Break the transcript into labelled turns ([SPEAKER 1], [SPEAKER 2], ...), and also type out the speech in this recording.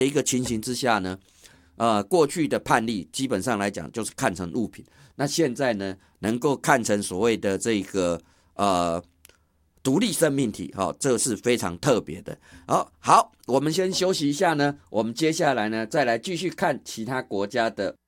[SPEAKER 1] 一个情形之下呢，过去的判例基本上来讲就是看成物品，那现在呢能够看成所谓的这个独立生命体，这是非常特别的。好，我们先休息一下呢，我们接下来呢再来继续看其他国家的